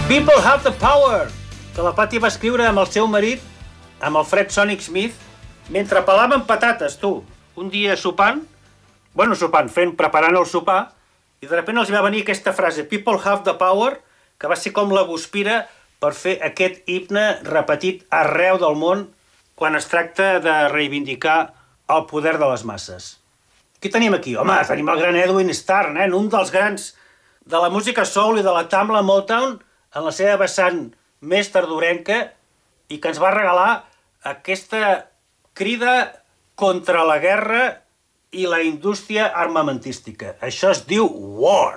People Have the Power, que la Patti va escriure amb el seu marit, amb el Fred Sonic Smith, mentre pelaven patates, tu. Un dia sopant, preparant el sopar, i de sobte els va venir aquesta frase, People Have the Power, que va ser com la guspira per fer aquest himne repetit arreu del món quan es tracta de reivindicar el poder de les masses. Qui tenim aquí? Home, tenim el gran Edwin Starr, un dels grans de la música soul i de la Tamla Motown, en la seva vessant més tardorenca, i que ens va regalar aquesta crida contra la guerra i la indústria armamentística. Això es diu War.